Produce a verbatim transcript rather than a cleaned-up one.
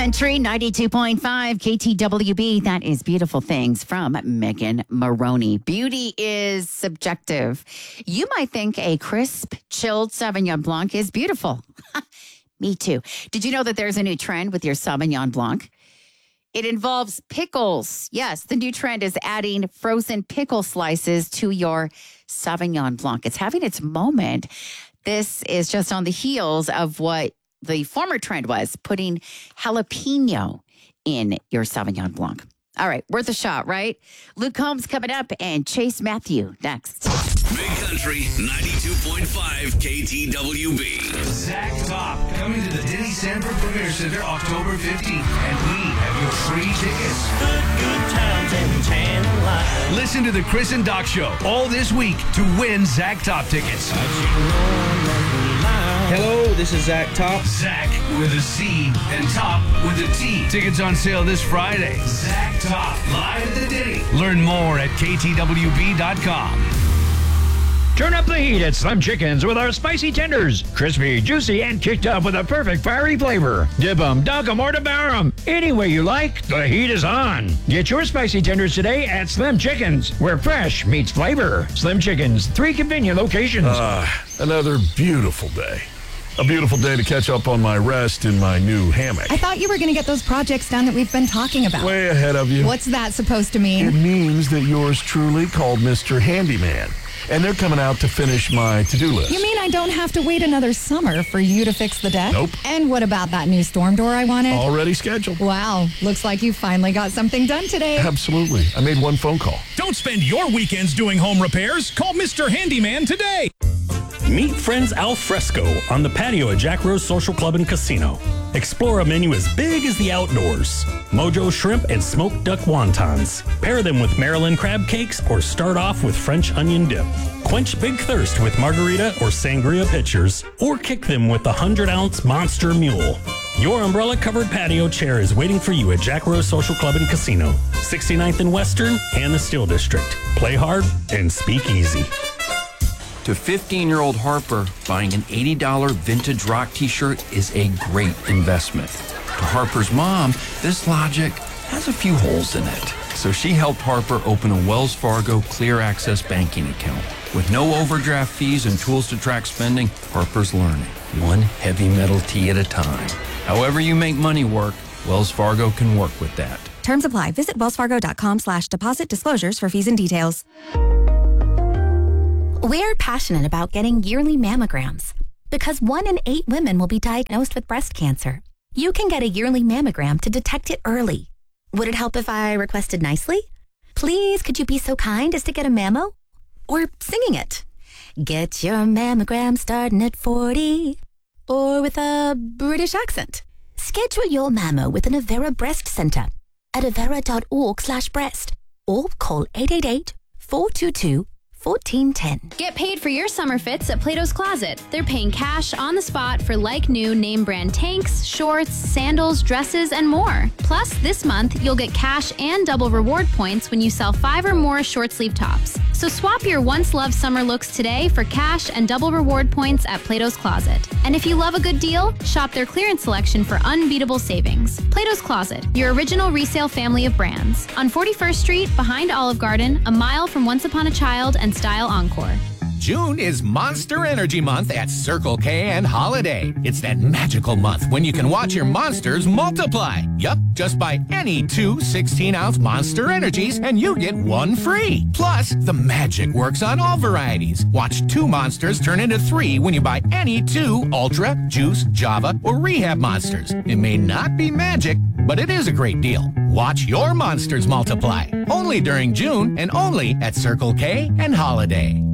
Country ninety-two point five K T W B. That is Beautiful Things from Megan Maroney. Beauty is subjective. You might think a crisp, chilled Sauvignon Blanc is beautiful. Me too. Did you know that there's a new trend with your Sauvignon Blanc? It involves pickles. Yes, the new trend is adding frozen pickle slices to your Sauvignon Blanc. It's having its moment. This is just on the heels of what the former trend was, putting jalapeno in your Sauvignon Blanc. All right, worth a shot, right? Luke Combs coming up and Chase Matthew next. Big Country ninety-two point five K T W B. Zach Top coming to the Denny Sanford Premier Center October fifteenth, and we have your free tickets. Good, good times and tan life. Listen to the Chris and Doc Show all this week to win Zach Top tickets. Hello, this is Zach Top. Zach with a Z and Top with a T. Tickets on sale this Friday. Zach Top, live at the Denny. Learn more at K T W B dot com. Turn up the heat at Slim Chickens with our spicy tenders. Crispy, juicy, and kicked up with a perfect fiery flavor. Dip 'em, dunk 'em, or devour 'em. Any way you like, the heat is on. Get your spicy tenders today at Slim Chickens, where fresh meets flavor. Slim Chickens, three convenient locations. Uh, another beautiful day. A beautiful day to catch up on my rest in my new hammock. I thought you were going to get those projects done that we've been talking about. Way ahead of you. What's that supposed to mean? It means that yours truly called Mister Handyman. And they're coming out to finish my to-do list. You mean I don't have to wait another summer for you to fix the deck? Nope. And what about that new storm door I wanted? Already scheduled. Wow. Looks like you finally got something done today. Absolutely. I made one phone call. Don't spend your weekends doing home repairs. Call Mister Handyman today. Meet friends al fresco on the patio at Jack Rose Social Club and Casino. Explore a menu as big as the outdoors. Mojo shrimp and smoked duck wontons. Pair them with Maryland crab cakes or start off with French onion dip. Quench big thirst with margarita or sangria pitchers, or kick them with the one hundred ounce Monster Mule. Your umbrella-covered patio chair is waiting for you at Jack Rose Social Club and Casino, sixty-ninth and Western and the Steel District. Play hard and speak easy. To fifteen-year-old Harper, buying an eighty dollars vintage rock t-shirt is a great investment. To Harper's mom, this logic has a few holes in it. So she helped Harper open a Wells Fargo Clear Access banking account. With no overdraft fees and tools to track spending, Harper's learning, one heavy metal tee at a time. However you make money work, Wells Fargo can work with that. Terms apply. Visit wellsfargo.com slash deposit disclosures for fees and details. We're passionate about getting yearly mammograms because one in eight women will be diagnosed with breast cancer. You can get a yearly mammogram to detect it early. Would it help if I requested nicely? Please, could you be so kind as to get a mammo? Or singing it. Get your mammogram starting at forty. Or with a British accent. Schedule your mammo with an Avera Breast Center at avera.org slash breast. Or call eight eight eight, four two two, fourteen ten. Get paid for your summer fits at Plato's Closet. They're paying cash on the spot for like new name brand tanks, shorts, sandals, dresses, and more. Plus, this month, you'll get cash and double reward points when you sell five or more short sleeve tops. So swap your once loved summer looks today for cash and double reward points at Plato's Closet. And if you love a good deal, shop their clearance selection for unbeatable savings. Plato's Closet, your original resale family of brands. On forty-first Street, behind Olive Garden, a mile from Once Upon a Child and Style Encore. June is Monster Energy Month at Circle K and Holiday. It's that magical month when you can watch your monsters multiply. Yup, just buy any two sixteen-ounce Monster Energies and you get one free. Plus, the magic works on all varieties. Watch two monsters turn into three when you buy any two Ultra, Juice, Java, or Rehab Monsters. It may not be magic, but it is a great deal. Watch your monsters multiply. Only during June and only at Circle K and Holiday.